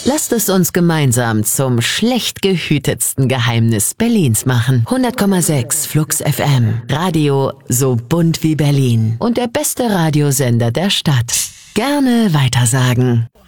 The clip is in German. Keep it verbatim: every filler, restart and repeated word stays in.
Lasst es uns gemeinsam zum schlecht gehütetsten Geheimnis Berlins machen. hundert Komma sechs Flux F M. Radio so bunt wie Berlin. Und der beste Radiosender der Stadt. Gerne weitersagen.